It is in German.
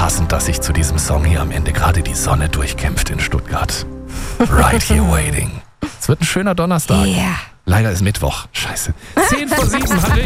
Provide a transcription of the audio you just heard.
passend, dass sich zu diesem Song hier am Ende gerade die Sonne durchkämpft in Stuttgart. Right here waiting. Es wird ein schöner Donnerstag. Ja. Leider ist Mittwoch. Scheiße. 10 vor 7 hatte ich.